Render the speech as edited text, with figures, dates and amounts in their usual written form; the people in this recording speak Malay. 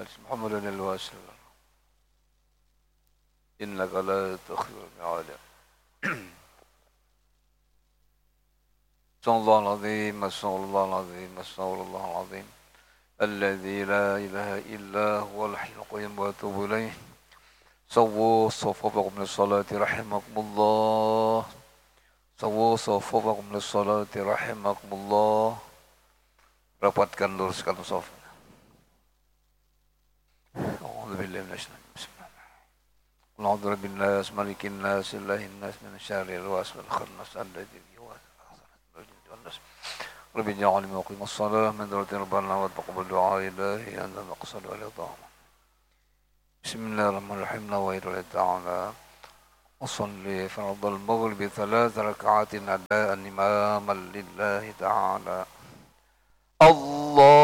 محمد الواسل إنك لا تخلف الميعاد. صلى الله العظيم استغفر الله العظيم استغفر الله العظيم الذي لا إله إلا هو الحي القيوم وأتوب إليه. سووا صفوفكم للصلاة رحمكم الله. سووا صفوفكم للصلاة رحمكم الله. Rapatkan, luruskan saf. A'udzubillahi minasyaitonir rajim. A'udzu birabbil nas, malikin nas, ilahin nas, min syarril waswil khannas alladzi yuwaswisu. Rabbi ja'alni muqimas shalah min dzurriyyati rabbana wa taqabbal du'a ilahi anta maqsad wa lidha. Bismillahirrahmanirrahim. Nawaitu ta'ala usalli fardal maghribi 3 raka'atin adaan imaman lillahi ta'ala. Allah